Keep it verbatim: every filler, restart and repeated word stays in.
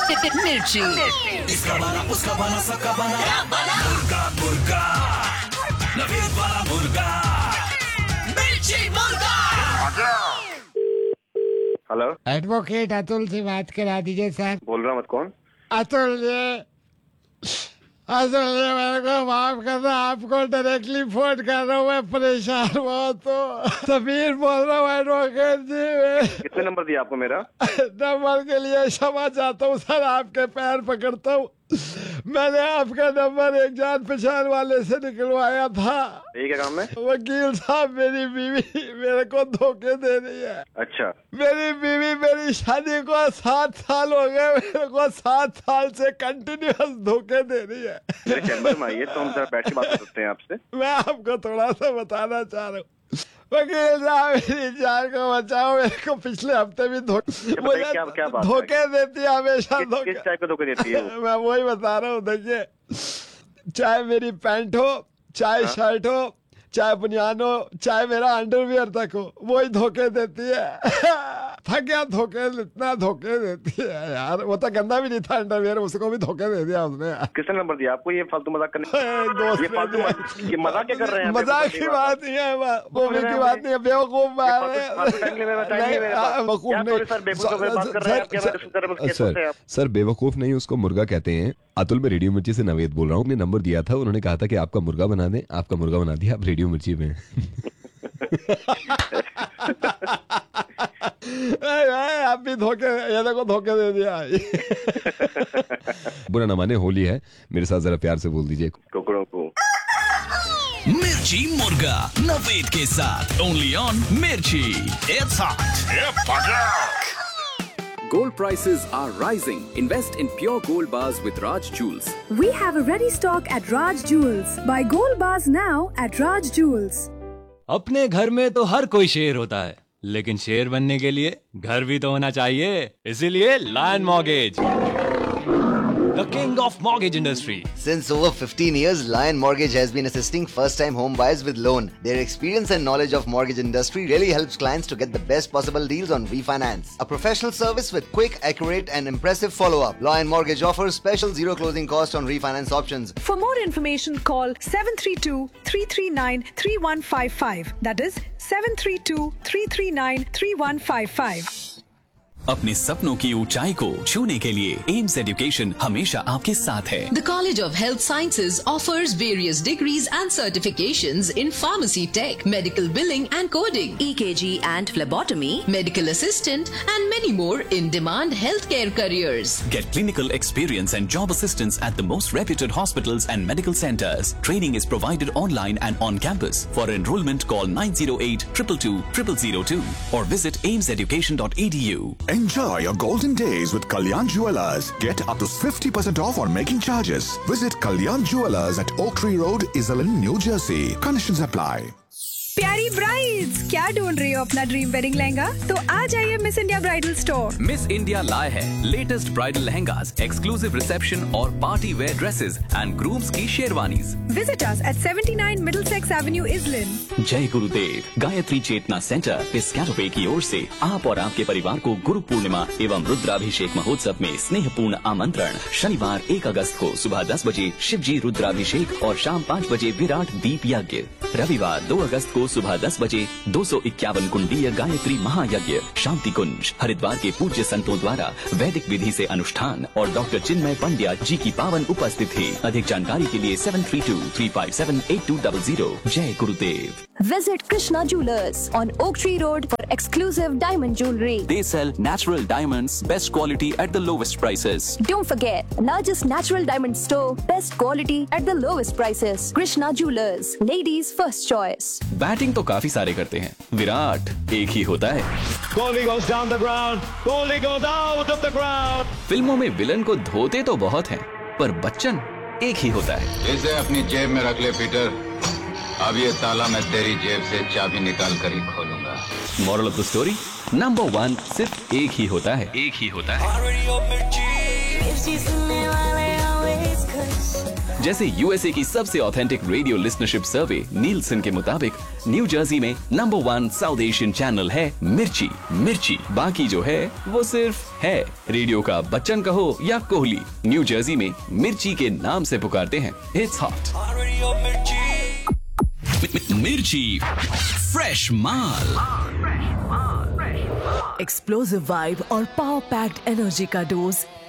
मिर्ची। इसका बना, उसका बना, सबका बना, मुर्गा मुर्गा, नवीद वाला मुर्गा, मिर्ची मुर्गा। हेलो, एडवोकेट अतुल से बात करा दीजिए सर। बोल रहा मत कौन? अतुल ये अतुल ये मेरे को माफ करना, आपको डायरेक्टली फोन कर रहा हूँ, मैं परेशान बहुत तो समीर बोल रहा हूँ एडवोकेट जी। कितने नंबर दिया आपको मेरा? नंबर के लिए क्षमा चाहता हूँ सर, आपके पैर पकड़ता हूँ। मैंने आपका नंबर एक जान पहचान वाले से निकलवाया था। ये क्या काम है? वकील साहब, मेरी बीवी मेरे को धोखे दे रही है। अच्छा, मेरी बीवी, मेरी शादी को सात साल हो गए, मेरे को सात साल से कंटिन्यूअस धोखे दे रही है। मेरे चैम्बर में आइए तो हम जरा बैठ के बात कर सकते हैं आपसे। मैं आपको थोड़ा सा बताना चाह रहा हूँ वकील साहब, मेरी जान को बचाओ। मेरे को पिछले हफ्ते भी धोखे मुझे क्या, क्या बात धोखे देती है हमेशा। किस, किस टाइप के धोखे देती है वो? मैं वही बता रहा हूँ। देखिए, चाहे मेरी पैंट हो, चाहे हाँ? शर्ट हो, चाहे बुनियान हो, चाहे मेरा अंडरवियर तक हो, वही धोखे देती है। था क्या धोखे, इतना धोखे देती है यार। वो तो गंदा भी नहीं था अंडरवियर, उसको भी धोखे दे दिया उसने। किसने नंबर दिया आपको? ये फालतू मजाक करने, दोस्त ये फालतू मजाक, ये मजाक क्या कर रहे हैं? मजाक की बात नहीं है, मूवी की बात नहीं है। बेवकूफ सर सर बेवकूफ नहीं, उसको मुर्गा कहते हैं। अतुल, मैं रेडियो मिर्ची से नवेद बोल रहा हूँ। ने नंबर दिया था, उन्होंने कहा था कि आपका मुर्गा बना दें। आपका मुर्गा बना दिया, आप रेडियो मिर्ची में। आप भी धोखे, ये देखो धोखे दे दिया। बुरा न माने, होली है, मेरे साथ जरा प्यार से बोल दीजिए कुकड़ों को। मिर्ची मुर्गा नवेद के साथ, ओनली ऑन मिर्ची। It's hot. Gold prices are rising. Invest in pure gold bars with Raj Jewels. We have a ready stock at Raj Jewels. Buy gold bars now at Raj Jewels. अपने घर में तो हर कोई शेर होता है, लेकिन शेर बनने के लिए घर भी तो होना चाहिए। इसीलिए lion mortgage, the king of mortgage industry. Since over fifteen years, Lion Mortgage has been assisting first-time home buyers with loan. Their experience and knowledge of mortgage industry really helps clients to get the best possible deals on refinance. A professional service with quick, accurate and impressive follow-up. Lion Mortgage offers special zero closing cost on refinance options. For more information, call seven three two, three three nine, three one five five. That is seven three two, three three nine, three one five five. अपने सपनों की ऊंचाई को छूने के लिए AIIMS education हमेशा आपके साथ है। The College of Health Sciences offers various degrees and certifications in pharmacy tech, medical billing and coding, E K G and phlebotomy, medical assistant and many more in-demand healthcare careers. Get clinical experience and job assistance at the most reputed hospitals and medical centers. Training is provided online and on campus. For enrollment, call nine zero eight, two two two, zero zero two or visit ames education dot e d u. Enjoy your golden days with Kalyan Jewellers. Get up to fifty percent off on making charges. Visit Kalyan Jewellers at Oak Tree Road, Iselin, New Jersey. Conditions apply. प्यारी brides, क्या ढूंढ रही हो अपना dream wedding lehenga? तो आ जाइए miss India bridal store. Miss India लाए है latest bridal lehengas, exclusive reception और party wear dresses and grooms की sherwanis. Visit us at seventy-nine Middlesex Avenue, Iselin. जय गुरुदेव गायत्री चेतना सेंटर पिस्काटोपे की ओर से आप और आपके परिवार को गुरु पूर्णिमा एवं रुद्राभिषेक महोत्सव में स्नेहपूर्ण आमंत्रण। शनिवार एक अगस्त को सुबह दस बजे शिवजी रुद्राभिषेक और शाम पाँच बजे विराट दीप यज्ञ। रविवार दो अगस्त को सुबह दस बजे दो सौ इक्यावन कुंडीय गायत्री महायज्ञ शांति कुंज। हरिद्वार के पूज्य संतों द्वारा वैदिक विधि से अनुष्ठान और डॉक्टर चिन्मय पंड्या जी की पावन उपस्थिति। अधिक जानकारी के लिए seven three to three five seven eight to double zero. जय गुरुदेव। Visit Krishna Jewelers on Oak Tree Road for exclusive diamond jewelry. They sell natural diamonds, best quality at the lowest prices. Don't forget, largest natural diamond store, best quality at the lowest prices. Krishna Jewelers, ladies first choice. Batting तो काफी सारे करते हैं, विराट एक ही होता है। Kohli goes down the ground, Kohli goes out of the ground. फिल्मों में विलन को धोते तो बहुत हैं, पर बच्चन एक ही होता है। इसे अपनी जेब में रख ले पीटर, अब ये ताला मैं तेरी जेब से चाबी निकाल कर ही खोलूंगा। Moral of the story, number one सिर्फ एक ही होता है, एक ही होता है। जैसे यूएसए की सबसे ऑथेंटिक रेडियो लिस्टनरशिप सर्वे नीलसन के मुताबिक न्यू जर्सी में number one south Asian channel है मिर्ची। मिर्ची, बाकी जो है वो सिर्फ है। रेडियो का बच्चन कहो या कोहली, न्यू जर्सी में मिर्ची के नाम से पुकारते हैं। It's hot. मिर्ची, फ्रेश माल। एक्सप्लोसिव वाइब और पावर पैक्ड एनर्जी का डोज